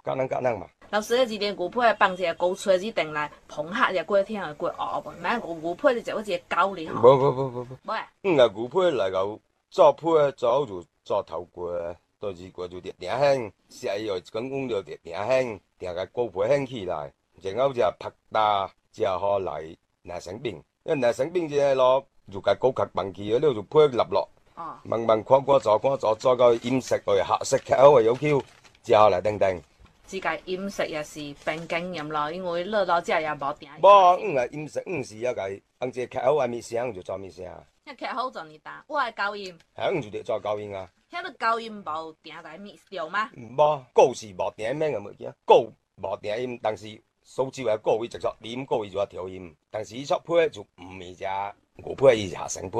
簡單嘛。 老師，你一個牛皮放一個高錘子頂來，碰下隻骨天係骨學無？買牛皮你就好似狗哩吼。 無。 無啊。 牛皮嚟個做皮做就做頭骨，到時骨就定輕，食藥跟講就定輕，定個高皮輕起來，然後就拍打，之後來耐生病，因為耐生病這咯就個高級放起，你就皮立落，慢慢看做做到飲食對合適口嘅要求，之後來等。 自家飲食也是憑經驗咯，因為老姐也無定。 無，飲食是一個，按這口還沒聲就做咩聲。 迄客好做你打，我係教音。 係，就得做教音啊。 迄個教音無定在咪對嗎？ 無，歌是無定咩嘅物件，歌無定音，但是蘇州嘅歌伊直作念歌伊就要調音，但是伊作配就唔係只牛配，伊是下生配。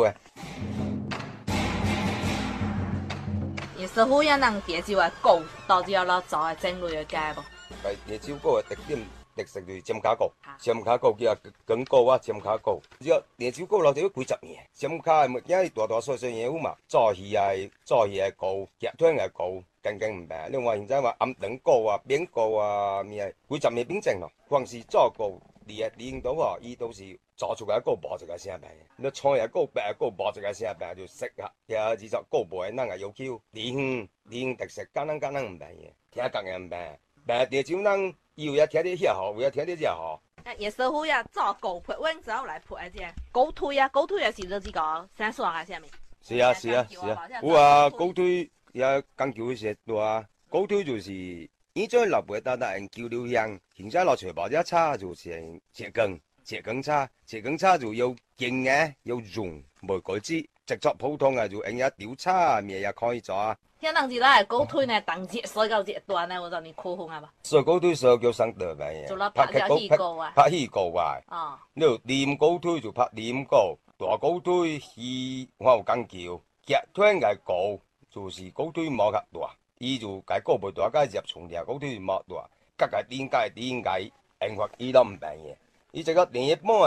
也是好有人地州嘅歌，到底要攞做嘅整類嘅街無？ 係地州歌嘅特點。特色就是尖卡歌，尖卡歌叫梗歌啊，尖卡歌。只要地州歌落就幾十年，尖卡嘅物件大細嘢好嘛，做戲係歌，劇團係歌，更唔平。你話現在話暗燈歌啊、邊歌啊咩，幾十年變正咯。光是做歌，你領導喎，伊都是做出來歌無一個聲平。你唱一歌白歌無一個聲平就適合，又至作歌無人嘅要求，練特色簡單唔平嘅，聽更人唔平。但係地州人。有也聽啲遐好，有也聽啲遮好。 葉師傅也做狗皮，阮之後來配一隻狗腿啊，狗腿也是呢個生蒜還是啥物？ 是啊，有啊，狗腿也講究一些多啊。狗腿就是以前老輩大人叫了香，現在落廚房一炒就成桔梗炒就有勁嘅，有蓉，冇改之。直作普通嘅就用一調炒咩也可以做啊。 聽人哋來狗腿呢，當節衰到這段呢，我讓你苦紅啊吧。 所以狗腿所叫生得白嘅， 拍戲膏啊， 拍戲膏啊。哦。你練狗腿就拍練膏，大狗腿戲我有講究，劇團嘅膏就是狗腿冇咁大，伊就解膏袂大，解入重條狗腿冇大，甲個練解，演法伊都唔平嘅，伊這個練一半。